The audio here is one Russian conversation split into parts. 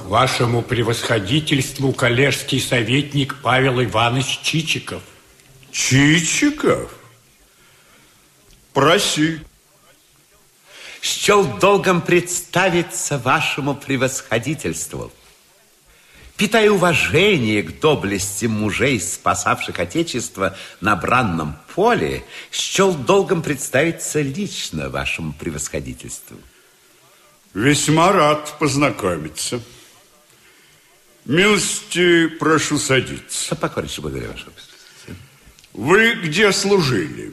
вашему превосходительству коллежский советник Павел Иванович Чичиков. Чичиков? Проси. Счел долгом представиться вашему превосходительству. Питая уважение к доблести мужей, спасавших Отечество на бранном поле, счел долгом представиться лично вашему превосходительству. Весьма рад познакомиться. Милости прошу садиться. Покорнейше благодарю, ваше превосходительство. Вы где служили?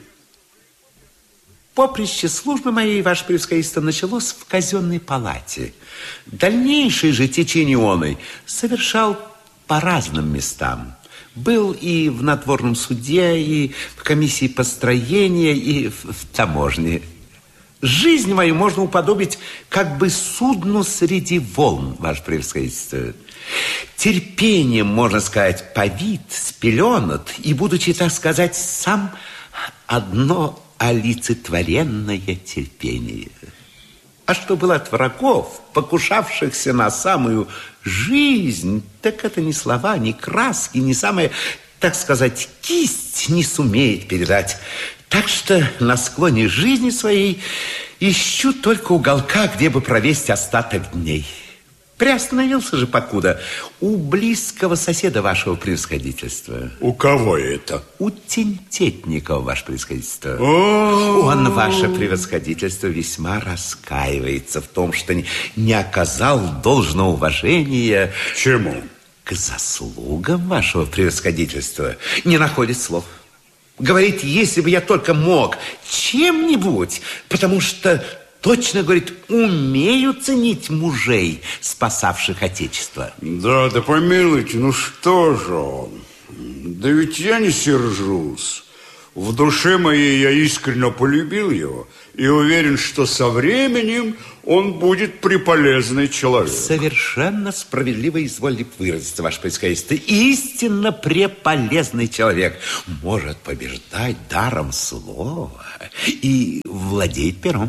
Поприще службы моей, ваше превосходительство, началось в казенной палате. Дальнейшее же течение оной совершал по разным местам. Был и в надворном суде, и в комиссии построения, и в таможне. Жизнь мою можно уподобить как бы судну среди волн, ваше превосходительство. Терпением, можно сказать, повит, спеленат, и, будучи, так сказать, сам одно олицетворенное терпение. А что было от врагов, покушавшихся на самую жизнь, так это ни слова, ни краски, ни самая, так сказать, кисть не сумеет передать. Так что на склоне жизни своей ищу только уголка, где бы провести остаток дней. Приостановился же покуда у близкого соседа вашего превосходительства. У кого это? У Тентетникова, ваше превосходительство. Он, ваше превосходительство, весьма раскаивается в том, что не оказал должного уважения. К чему? К заслугам вашего превосходительства. Не находит слов. Говорит, если бы я только мог чем-нибудь, потому что... Точно, говорит, умею ценить мужей, спасавших Отечество. Да помилуйте, ну что же он? Да ведь я не сержусь. В душе моей я искренне полюбил его и уверен, что со временем он будет приполезный человек. Совершенно справедливо изволили выразиться, ваше превосходительство. Истинно преполезный человек. Может побеждать даром слова и владеет пером.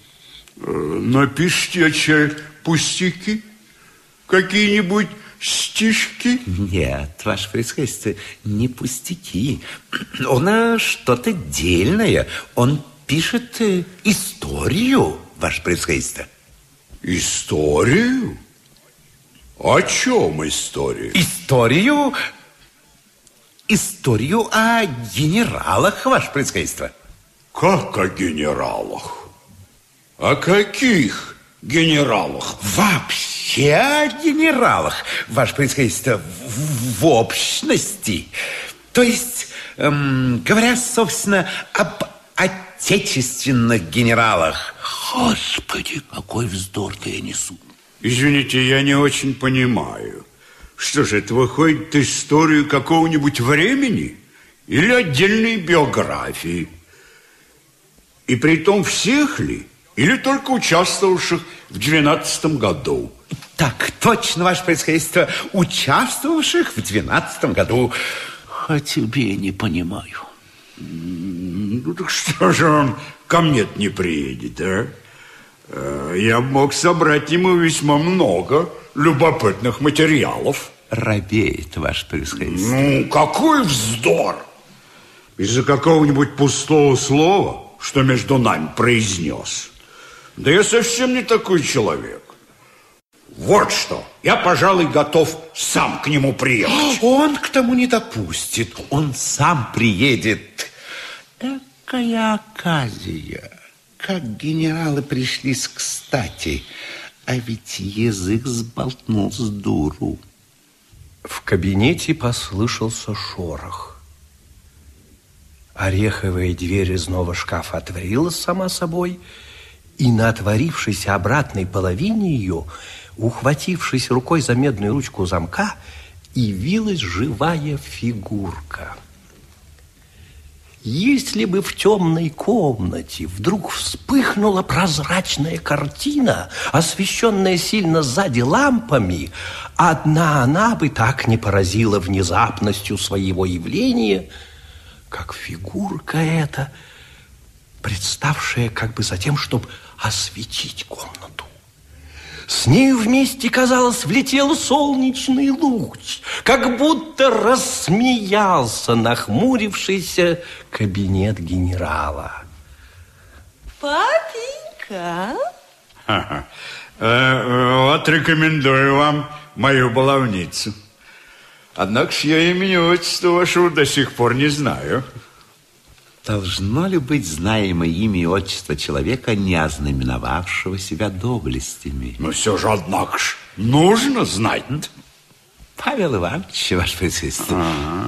Напишите, чай, пустяки? Какие-нибудь стишки? Нет, ваше превосходительство, не пустяки. Он что-то дельное. Он пишет историю, ваше превосходительство. Историю? О чем история? Историю о генералах, ваше превосходительство. Как о генералах? О каких генералах? Вообще о генералах, ваше превосходительство, в общности. То есть, говоря, собственно, об отечественных генералах. Господи, какой вздор-то я несу. Извините, я не очень понимаю. Что же, это выходит историю какого-нибудь времени или отдельной биографии? И притом всех ли? Или только участвовавших в 12 году? Так, точно, ваше превосходительство, участвовавших в 12 году. А тебе не понимаю. Ну, так что же он ко мне-то не приедет, а? Я мог собрать ему весьма много любопытных материалов. Робеет, ваше превосходительство. Ну, какой вздор! Из-за какого-нибудь пустого слова, что между нами произнес. Да я совсем не такой человек. Вот что, я, пожалуй, готов сам к нему приехать. Он к тому не допустит. Он сам приедет. Экая оказия. Как генералы пришлись кстати. А ведь язык сболтнул с дуру. В кабинете послышался шорох. Ореховая дверь изного шкафа отворилась сама собой, и на отворившейся обратной половине ее, ухватившись рукой за медную ручку замка, явилась живая фигурка. Если бы в темной комнате вдруг вспыхнула прозрачная картина, освещенная сильно сзади лампами, одна она бы так не поразила внезапностью своего явления, как фигурка эта, представшая как бы за тем, чтобы осветить комнату. С ней вместе, казалось, влетел солнечный луч, как будто рассмеялся нахмурившийся кабинет генерала. Папенька. Вот рекомендую вам мою баловницу. Однако ж я имени отчества вашего до сих пор не знаю. Должно ли быть знаемо имя и отчество человека, не ознаменовавшего себя доблестями? Но все же, однако ж, нужно знать. Павел Иванович, ваше присутствие.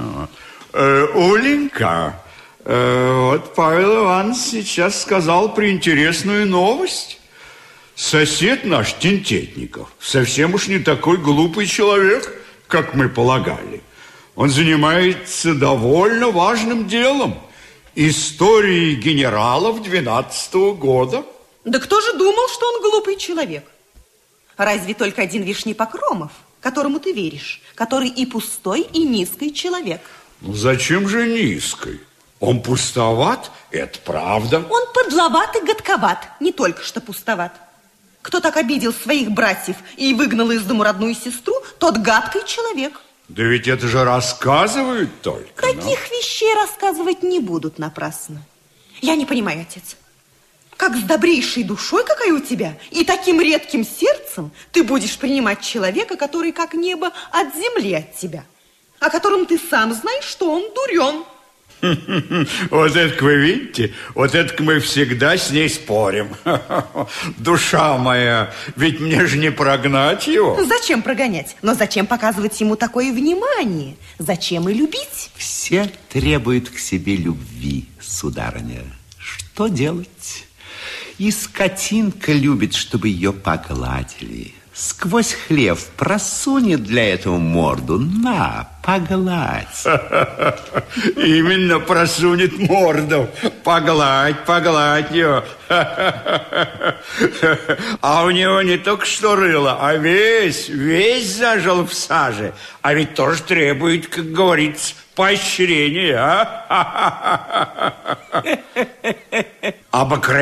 Оленька, вот Павел Иванович сейчас сказал преинтересную новость. Сосед наш, Тинтетников, совсем уж не такой глупый человек, как мы полагали. Он занимается довольно важным делом. Историей генералов 12-го года. Да кто же думал, что он глупый человек? Разве только один Вишний Покромов, которому ты веришь, который и пустой, и низкий человек. Ну зачем же низкий? Он пустоват, это правда. Он подловат и гадковат, не только что пустоват. Кто так обидел своих братьев и выгнал из дому родную сестру, тот гадкий человек. Да ведь это же рассказывают только. Таких вещей рассказывать не будут напрасно. Я не понимаю, отец. Как с добрейшей душой, какая у тебя, и таким редким сердцем ты будешь принимать человека, который как небо от земли от тебя, о котором ты сам знаешь, что он дурен. Вот это вы видите, вот это мы всегда с ней спорим. Душа моя, ведь мне же не прогнать его. Зачем прогонять? Но зачем показывать ему такое внимание? Зачем и любить? Все требуют к себе любви, сударыня. Что делать? И скотинка любит, чтобы ее погладили. Сквозь хлев просунет для этого морду. На, погладь. Именно просунет морду. Погладь ее. А у него не только что рыло, а весь зажил в саже. А ведь тоже требует, как говорится, поощрения.